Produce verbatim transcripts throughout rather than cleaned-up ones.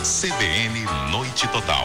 C B N Noite Total.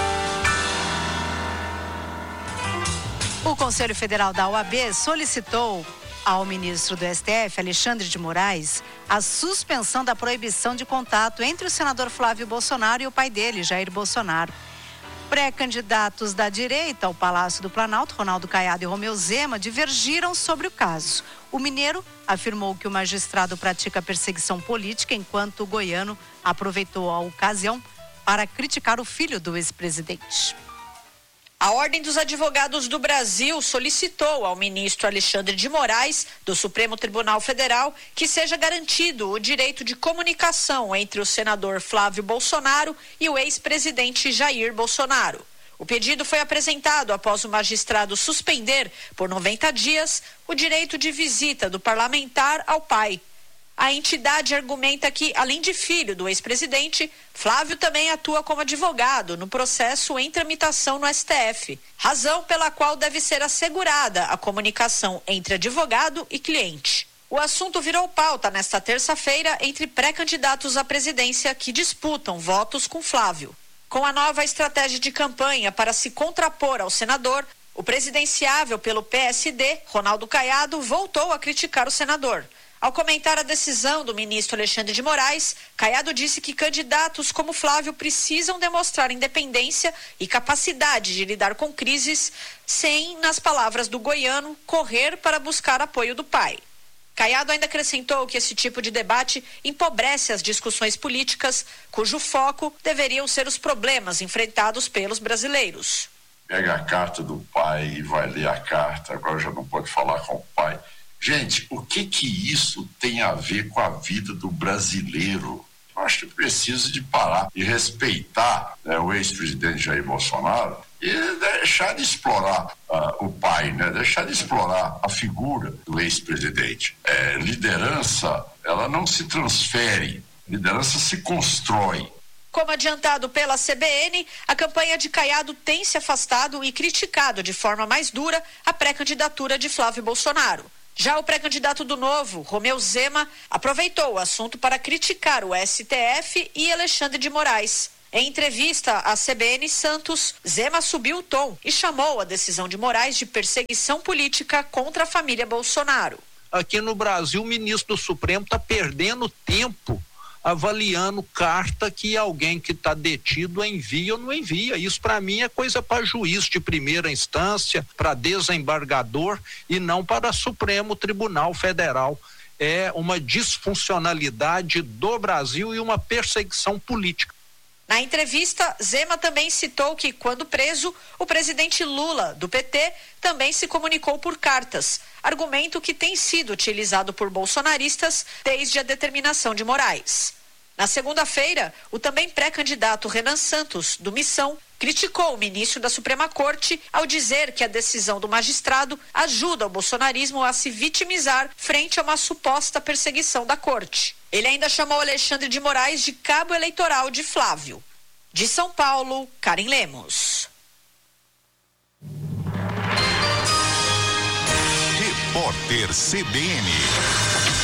O Conselho Federal da O A B solicitou ao ministro do S T F, Alexandre de Moraes, a suspensão da proibição de contato entre o senador Flávio Bolsonaro e o pai dele, Jair Bolsonaro. Pré-candidatos da direita ao Palácio do Planalto, Ronaldo Caiado e Romeu Zema, divergiram sobre o caso. O mineiro afirmou que o magistrado pratica perseguição política, enquanto o goiano aproveitou a ocasião para criticar o filho do ex-presidente. A Ordem dos Advogados do Brasil solicitou ao ministro Alexandre de Moraes, do Supremo Tribunal Federal, que seja garantido o direito de comunicação entre o senador Flávio Bolsonaro e o ex-presidente Jair Bolsonaro. O pedido foi apresentado após o magistrado suspender, por noventa dias, o direito de visita do parlamentar ao pai. A entidade argumenta que, além de filho do ex-presidente, Flávio também atua como advogado no processo em tramitação no S T F, razão pela qual deve ser assegurada a comunicação entre advogado e cliente. O assunto virou pauta nesta terça-feira entre pré-candidatos à presidência que disputam votos com Flávio. Com a nova estratégia de campanha para se contrapor ao senador, o presidenciável pelo P S D, Ronaldo Caiado, voltou a criticar o senador. Ao comentar a decisão do ministro Alexandre de Moraes, Caiado disse que candidatos como Flávio precisam demonstrar independência e capacidade de lidar com crises sem, nas palavras do goiano, correr para buscar apoio do pai. Caiado ainda acrescentou que esse tipo de debate empobrece as discussões políticas, cujo foco deveriam ser os problemas enfrentados pelos brasileiros. Pega a carta do pai e vai ler a carta, agora já não pode falar com o pai. Gente, o que que isso tem a ver com a vida do brasileiro? Eu acho que precisa de parar e respeitar, né, o ex-presidente Jair Bolsonaro e deixar de explorar uh, o pai, né? Deixar de explorar a figura do ex-presidente. É, liderança, ela não se transfere, liderança se constrói. Como adiantado pela C B N, a campanha de Caiado tem se afastado e criticado de forma mais dura a pré-candidatura de Flávio Bolsonaro. Já o pré-candidato do Novo, Romeu Zema, aproveitou o assunto para criticar o S T F e Alexandre de Moraes. Em entrevista à C B N Santos, Zema subiu o tom e chamou a decisão de Moraes de perseguição política contra a família Bolsonaro. Aqui no Brasil, o ministro do Supremo está perdendo tempo avaliando carta que alguém que está detido envia ou não envia. Isso para mim é coisa para juiz de primeira instância, para desembargador e não para Supremo Tribunal Federal. É uma disfuncionalidade do Brasil e uma perseguição política. Na entrevista, Zema também citou que, quando preso, o presidente Lula, do P T, também se comunicou por cartas, argumento que tem sido utilizado por bolsonaristas desde a determinação de Moraes. Na segunda-feira, o também pré-candidato Renan Santos, do Missão, criticou o ministro da Suprema Corte ao dizer que a decisão do magistrado ajuda o bolsonarismo a se vitimizar frente a uma suposta perseguição da corte. Ele ainda chamou Alexandre de Moraes de cabo eleitoral de Flávio. De São Paulo, Karen Lemos. Repórter C B N.